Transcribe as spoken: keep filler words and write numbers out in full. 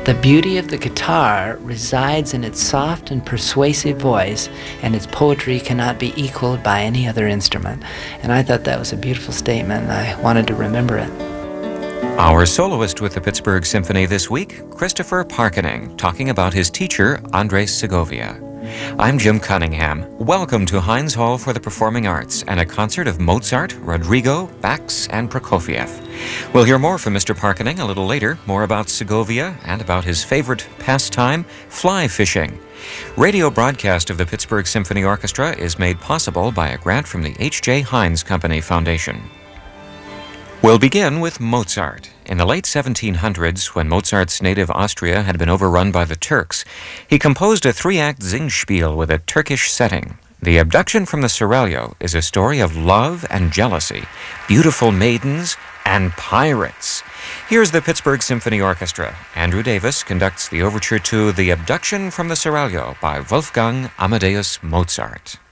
The beauty of the guitar resides in its soft and persuasive voice, and its poetry cannot be equaled by any other instrument. And I thought that was a beautiful statement, and I wanted to remember it. Our soloist with the Pittsburgh Symphony this week, Christopher Parkening, talking about his teacher, Andres Segovia. I'm Jim Cunningham. Welcome to Heinz Hall for the Performing Arts and a concert of Mozart, Rodrigo, Bax, and Prokofiev. We'll hear more from Mister Parkening a little later, more about Segovia and about his favorite pastime, fly fishing. Radio broadcast of the Pittsburgh Symphony Orchestra is made possible by a grant from the H J Heinz Company Foundation. We'll begin with Mozart. In the late seventeen hundreds, when Mozart's native Austria had been overrun by the Turks, he composed a three-act Singspiel with a Turkish setting. The Abduction from the Seraglio is a story of love and jealousy, beautiful maidens, and pirates. Here's the Pittsburgh Symphony Orchestra. Andrew Davis conducts the overture to The Abduction from the Seraglio by Wolfgang Amadeus Mozart.